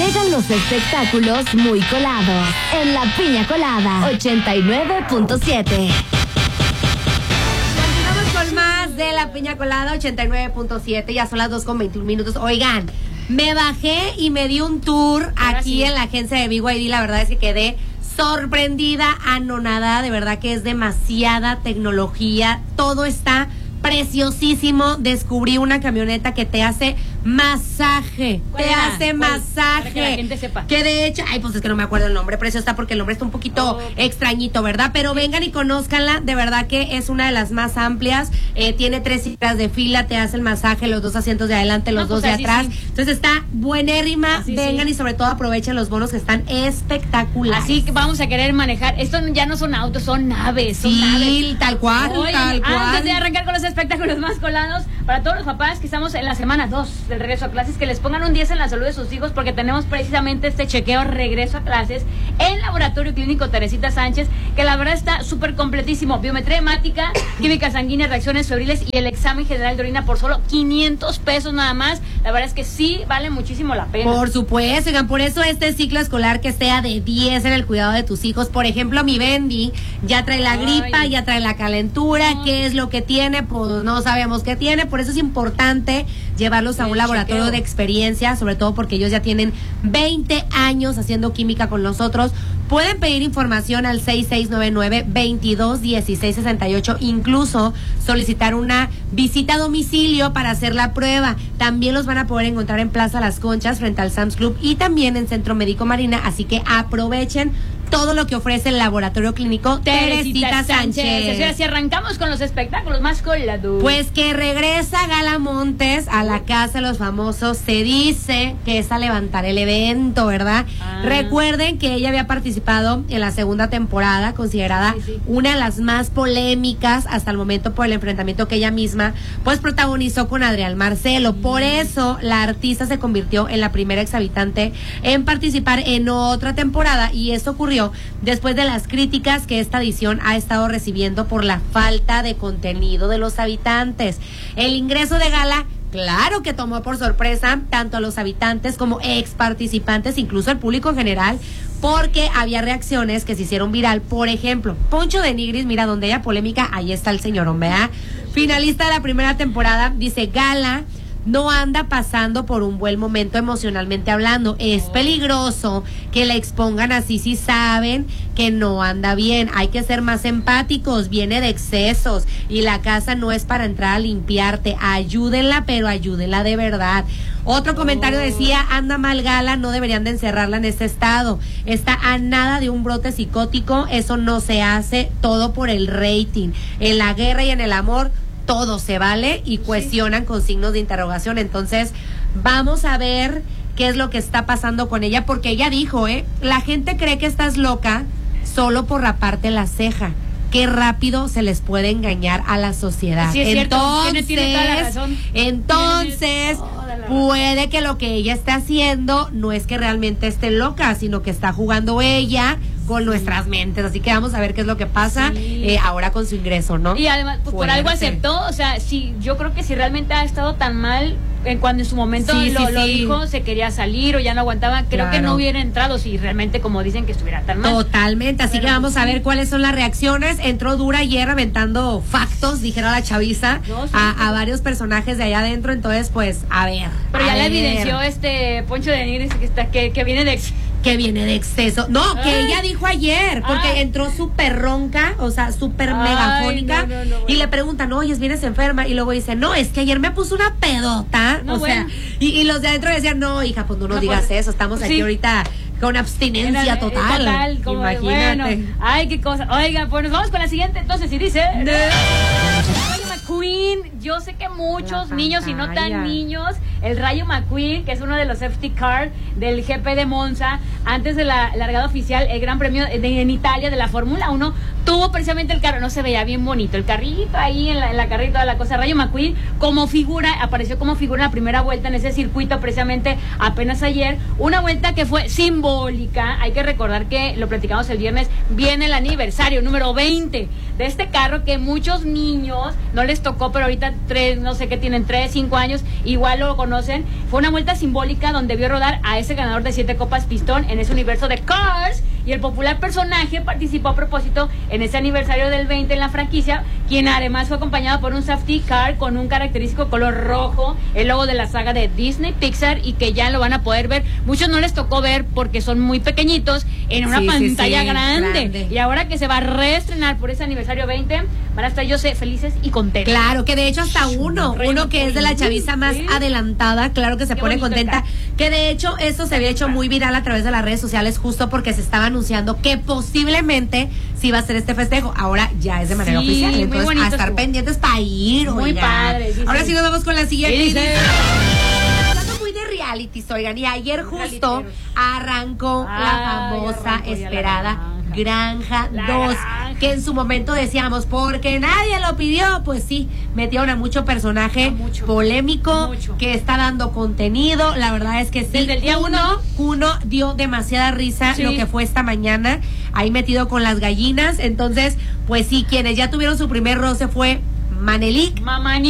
Llegan los espectáculos muy colados en La Piña Colada 89.7. Con más de La Piña Colada 89.7, ya son las 2:21. Oigan, me bajé y me di un tour aquí en la agencia de BYD. La verdad es que quedé sorprendida, anonadada. De verdad que es demasiada tecnología. Todo está preciosísimo. Descubrí una camioneta que te hace masaje. Te hace masaje. Para que la gente sepa. Que de hecho, ay, pues es que no me acuerdo el nombre, pero eso está porque el nombre está un poquito extrañito, ¿verdad? Pero vengan y conózcanla. De verdad que es una de las más amplias. Tiene 3 sillas de fila, te hace el masaje, los 2 asientos de adelante, los 2 de atrás. Sí. Entonces está buenérrima. Así vengan y sobre todo aprovechen los bonos que están espectaculares. Así que vamos a querer manejar. Esto ya no son autos, son naves. Son naves. Tal cual, tal cual. Antes de arrancar con los espectáculos más colados, para todos los papás que estamos en la semana 2 del regreso a clases, que les pongan un 10 en la salud de sus hijos, porque tenemos precisamente este chequeo regreso a clases en Laboratorio Clínico Teresita Sánchez, que la verdad está súper completísimo. Biometría hemática, química sanguínea, reacciones febriles y el examen general de orina por solo 500 pesos nada más. La verdad es que sí vale muchísimo la pena. Por supuesto, oigan, por eso este ciclo escolar que sea de 10 en el cuidado de tus hijos. Por ejemplo, mi Bendy ya trae la gripa, ya trae la calentura. ¿Qué es lo que tiene? Pues no sabemos qué tiene. Por eso es importante llevarlos a un laboratorio de experiencia, sobre todo porque ellos ya tienen 20 años haciendo química con nosotros. Pueden pedir información al 6699-221668, incluso solicitar una visita a domicilio para hacer la prueba. También los van a poder encontrar en Plaza Las Conchas, frente al Sam's Club, y también en Centro Médico Marina, así que aprovechen todo lo que ofrece el Laboratorio Clínico Teresita Sánchez. Así arrancamos con los espectáculos más colados. Pues que regresa Gala Montes a la Casa de los Famosos. Se dice que es a levantar el evento, ¿verdad? Recuerden que ella había participado en la segunda temporada, considerada una de las más polémicas hasta el momento por el enfrentamiento que ella misma pues protagonizó con Adrián Marcelo. Por eso la artista se convirtió en la primera exhabitante en participar en otra temporada, y esto ocurrió después de las críticas que esta edición ha estado recibiendo por la falta de contenido de los habitantes. El ingreso de Gala, claro que tomó por sorpresa tanto a los habitantes como ex participantes, incluso al público en general, porque había reacciones que se hicieron viral. Por ejemplo, Poncho de Nigris, mira, donde haya polémica, ahí está el señor, ¿verdad? Finalista de la primera temporada, dice: Gala no anda pasando por un buen momento emocionalmente hablando. Es peligroso que la expongan así si saben que no anda bien. Hay que ser más empáticos, viene de excesos y la casa no es para entrar a limpiarte. Ayúdenla, pero ayúdenla de verdad. Otro comentario decía: anda mal Gala, no deberían de encerrarla en este estado. Está a nada de un brote psicótico, eso no se hace, todo por el rating. En la guerra y en el amor todo se vale, y cuestionan con signos de interrogación. Entonces, vamos a ver qué es lo que está pasando con ella, porque ella dijo, la gente cree que estás loca solo por raparte la ceja. Qué rápido se les puede engañar a la sociedad. Sí, es entonces, tiene toda la razón. Entonces, puede que lo que ella esté haciendo no es que realmente esté loca, sino que está jugando ella con nuestras mentes. Así que vamos a ver qué es lo que pasa ahora con su ingreso, ¿no? Y además, pues, por algo aceptó. O sea, yo creo que si realmente ha estado tan mal, cuando en su momento lo dijo, se quería salir o ya no aguantaba, creo que no hubiera entrado si realmente, como dicen, que estuviera tan mal. Totalmente, así que vamos a ver cuáles son las reacciones. Entró dura ayer aventando factos, dijera la chaviza, a varios personajes de allá adentro. Entonces, pues, a ver. Pero ya le evidenció Poncho de Nigris que viene de exceso. No, que ella dijo ayer, porque entró súper ronca, o sea, súper megafónica, y le preguntan, oye, ¿vienes enferma? Y luego dice, no, es que ayer me puso una pedota, sea, y los de adentro decían, no, hija, pues no digas eso, estamos aquí ahorita con abstinencia total. Imagínate. Bueno, ay, qué cosa. Oiga, pues nos vamos con la siguiente, entonces, y dice... Rayo McQueen, yo sé que muchos niños y no tan niños, el Rayo McQueen, que es uno de los safety car del GP de Monza, antes de la largada oficial, el Gran Premio en Italia de la Fórmula 1, tuvo precisamente el carro, no se veía bien bonito, el carrito ahí en la carrera y toda la cosa. Rayo McQueen como figura, apareció como figura en la primera vuelta en ese circuito precisamente apenas ayer, una vuelta que fue simbólica. Hay que recordar que, lo platicamos el viernes, viene el aniversario número 20 de este carro, que muchos niños no les tocó, pero ahorita no sé qué tienen, 3, 5 años, igual lo conocen. Fue una vuelta simbólica donde vio rodar a ese ganador de 7 copas pistón en ese universo de Cars, y el popular personaje participó a propósito en ese aniversario del 20 en la franquicia, quien además fue acompañado por un safety car con un característico color rojo, el logo de la saga de Disney Pixar, y que ya lo van a poder ver. Muchos no les tocó ver porque son muy pequeñitos en una pantalla grande. Y ahora que se va a reestrenar por ese aniversario 20, van a estar ellos felices y contentos. Claro, que de hecho hasta uno que es de la chaviza más adelantada, claro que se pone contenta. Que de hecho esto se había hecho muy viral a través de las redes sociales, justo porque se estaba anunciando que posiblemente sí va a ser este festejo. Ahora ya es de manera oficial, entonces a estar pendientes para ir. Muy padre. Ahora sí nos vamos con la siguiente. Hablando muy de realities, oigan, y ayer justo arrancó la famosa, esperada Granja 2, que en su momento decíamos, porque nadie lo pidió, pues sí, metieron a mucho personaje polémico, que está dando contenido. La verdad es que sí, desde el día uno dio demasiada risa lo que fue esta mañana, ahí metido con las gallinas. Entonces, pues sí, quienes ya tuvieron su primer roce fue Manelik,